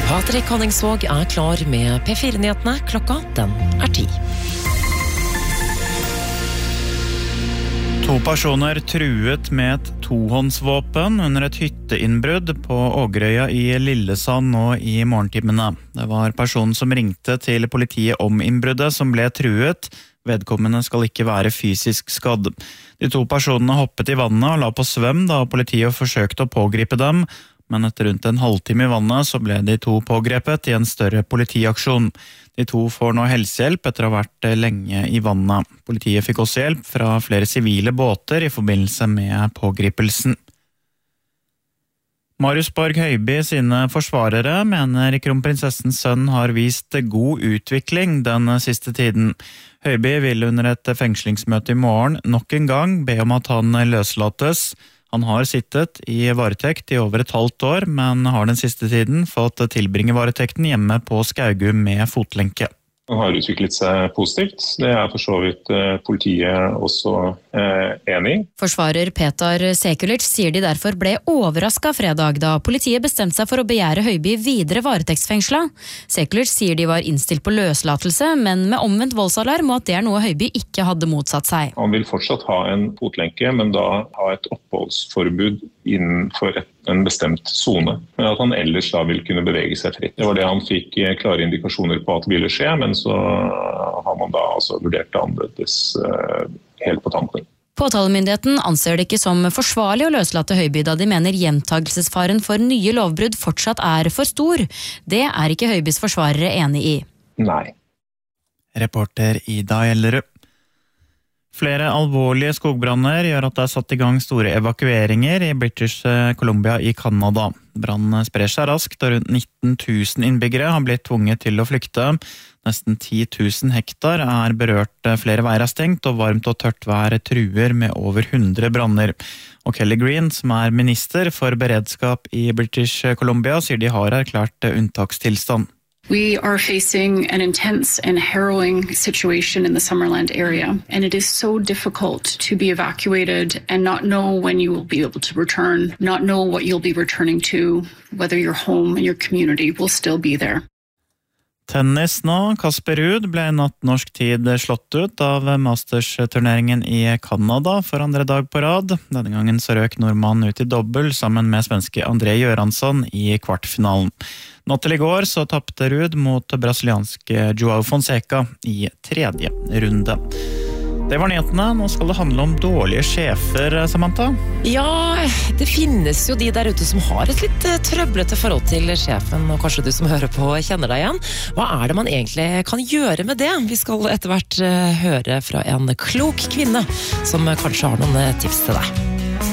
Patrik Honningsvåg klar med P4-nyhetene. Klokka den 10. 2 personer truet med et tohåndsvåpen under et hytteinnbrudd på Ågerøya i Lillesand nå i morgentimene. Det var personen som ringte til politiet om innbruddet som ble truet. Vedkommende skal ikke være fysisk skadd. De 2 personene hoppet i vannet og la på svøm da politiet forsøkte å pågripe dem, men etter rundt en halvtime i vannet så ble de 2 pågrepet i en større politiaksjon. De 2 får nå helsehjelp etter å ha vært lenge i vannet. Politiet fikk også hjelp fra flere sivile båter i forbindelse med pågripelsen. Marius Borg Høiby sine forsvarere mener kronprinsessens sønn har vist god utvikling den siste tiden. Høiby vil under et fengslingsmøte i morgen nok en gang be om at han løslates. Han har sittet i varetekt i over et halvt år, men har den siste tiden fått tilbringe varetekten hjemme på Skaugum med fotlenke. Han har utviklet seg positivt. Det for så vidt politiet også enig i. Forsvarer Petar Sekulic sier de derfor ble overrasket fredag da politiet bestemte seg for å begjære Høiby videre varetektsfengsla. Sekulic sier de var innstilt på løslatelse, men med omvendt voldsalarm og at det noe Høiby ikke hadde motsatt seg. Han vil fortsatt ha en fotlenke, men da ha et oppholdsforbud innenfor en bestemt zone. Men at han ellers da vil kunne bevege seg fritt. Det var det han fikk klare indikasjoner på at ville skje, men så har man da altså vurdert det annerledes helt på tampen. Påtalemyndigheten anser det ikke som forsvarlig å løslate Høiby da de mener gjentagelsesfaren for nye lovbrudd fortsatt for stor. Det ikke Høibys forsvarere enig i. Nei. Reporter Ida Ellerud. Flere alvorlige skogbranner gjør at det satt i gang store evakueringer i British Columbia i Kanada. Brannen sprer seg raskt, og rundt 19 000 innbyggere har blitt tvunget til å flykte. Nesten 10 000 hektar berørt, flere veier stengt, og varmt og tørt vær truer med over 100 branner. Og Kelly Green, som minister for beredskap i British Columbia, sier de har erklært unntakstilstand. We are facing an intense and harrowing situation in the Summerland area, and it is so difficult to be evacuated and not know when you will be able to return, not know what you'll be returning to, whether your home and your community will still be there. Tennis nå. Kasper Ruud ble natt norsk tid slått ut av Masters-turneringen i Kanada for andre dag på rad. Denne gangen så røk nordmannen ut i dobbel sammen med svenske André Göransson i kvartfinalen. Natt til i går så tappte Ruud mot brasilianske Joao Fonseca i 3. runde. Det var nyhetene. Nå skal det handle om dårlige sjefer, Samantha. Ja, det finnes jo de der ute som har et litt trøblete forhold til sjefen, og kanskje du som hører på kjenner deg igjen. Hva det man egentlig kan gjøre med det? Vi skal etter hvert høre fra en klok kvinne som kanskje har noen tips til deg.